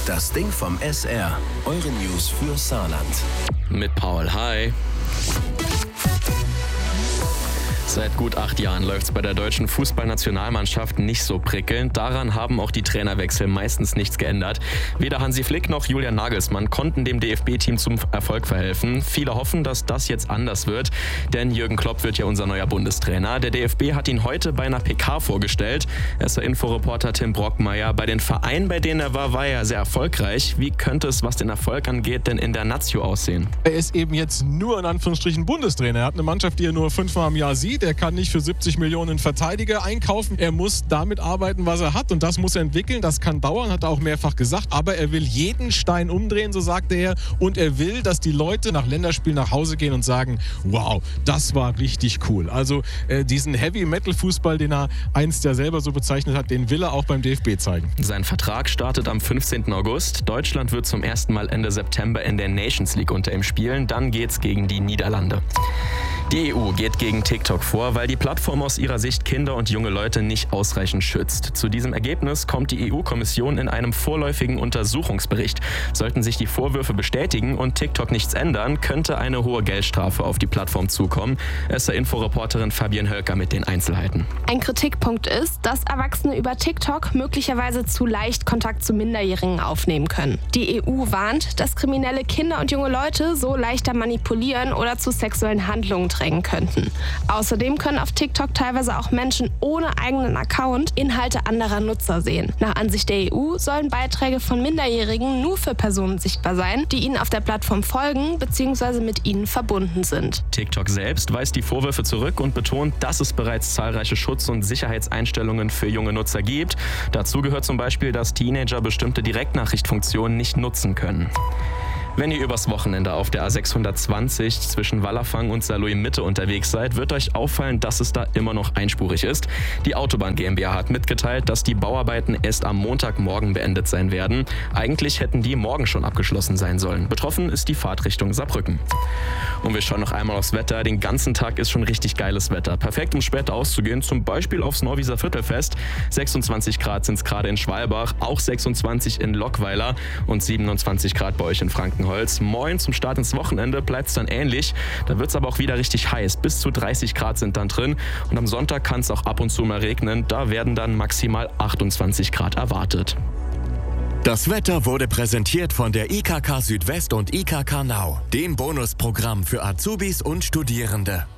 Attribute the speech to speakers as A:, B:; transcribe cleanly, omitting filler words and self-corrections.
A: Das Ding vom SR. Eure News für Saarland.
B: Mit Paul, hi. Seit gut 8 Jahren läuft es bei der deutschen Fußballnationalmannschaft nicht so prickelnd. Daran haben auch die Trainerwechsel meistens nichts geändert. Weder Hansi Flick noch Julian Nagelsmann konnten dem DFB-Team zum Erfolg verhelfen. Viele hoffen, dass das jetzt anders wird, denn Jürgen Klopp wird ja unser neuer Bundestrainer. Der DFB hat ihn heute bei einer PK vorgestellt. SR-Info-Reporter Tim Brockmeier. Bei den Vereinen, bei denen er war er sehr erfolgreich. Wie könnte es, was den Erfolg angeht, denn in der Nazio aussehen?
C: Er ist eben jetzt nur in Anführungsstrichen Bundestrainer. Er hat eine Mannschaft, die er nur 5-mal im Jahr sieht. Er kann nicht für 70 Millionen Verteidiger einkaufen. Er muss damit arbeiten, was er hat, und das muss er entwickeln. Das kann dauern, hat er auch mehrfach gesagt. Aber er will jeden Stein umdrehen, so sagte er. Und er will, dass die Leute nach Länderspielen nach Hause gehen und sagen, wow, das war richtig cool. Also diesen Heavy-Metal-Fußball, den er einst ja selber so bezeichnet hat, den will er auch beim DFB zeigen.
B: Sein Vertrag startet am 15. August. Deutschland wird zum ersten Mal Ende September in der Nations League unter ihm spielen. Dann geht's gegen die Niederlande. Die EU geht gegen TikTok vor, weil die Plattform aus ihrer Sicht Kinder und junge Leute nicht ausreichend schützt. Zu diesem Ergebnis kommt die EU-Kommission in einem vorläufigen Untersuchungsbericht. Sollten sich die Vorwürfe bestätigen und TikTok nichts ändern, könnte eine hohe Geldstrafe auf die Plattform zukommen. SR-Info-Reporterin Fabienne Hölker mit den Einzelheiten.
D: Ein Kritikpunkt ist, dass Erwachsene über TikTok möglicherweise zu leicht Kontakt zu Minderjährigen aufnehmen können. Die EU warnt, dass kriminelle Kinder und junge Leute so leichter manipulieren oder zu sexuellen Handlungen drängen könnten. Außerdem können auf TikTok teilweise auch Menschen ohne eigenen Account Inhalte anderer Nutzer sehen. Nach Ansicht der EU sollen Beiträge von Minderjährigen nur für Personen sichtbar sein, die ihnen auf der Plattform folgen bzw. mit ihnen verbunden sind.
B: TikTok selbst weist die Vorwürfe zurück und betont, dass es bereits zahlreiche Schutz- und Sicherheitseinstellungen für junge Nutzer gibt. Dazu gehört zum Beispiel, dass Teenager bestimmte Direktnachrichtfunktionen nicht nutzen können. Wenn ihr übers Wochenende auf der A620 zwischen Wallerfang und Saarlouis Mitte unterwegs seid, wird euch auffallen, dass es da immer noch einspurig ist. Die Autobahn GmbH hat mitgeteilt, dass die Bauarbeiten erst am Montagmorgen beendet sein werden. Eigentlich hätten die morgen schon abgeschlossen sein sollen. Betroffen ist die Fahrt Richtung Saarbrücken. Und wir schauen noch einmal aufs Wetter. Den ganzen Tag ist schon richtig geiles Wetter. Perfekt, um später auszugehen, zum Beispiel aufs Norwieser Viertelfest. 26 Grad sind es gerade in Schwalbach, auch 26 in Lockweiler und 27 Grad bei euch in Frankenholz. Moin zum Start ins Wochenende bleibt es dann ähnlich. Da wird es aber auch wieder richtig heiß. Bis zu 30 Grad sind dann drin. Und am Sonntag kann es auch ab und zu mal regnen. Da werden dann maximal 28 Grad erwartet.
A: Das Wetter wurde präsentiert von der IKK Südwest und IKK Now, dem Bonusprogramm für Azubis und Studierende.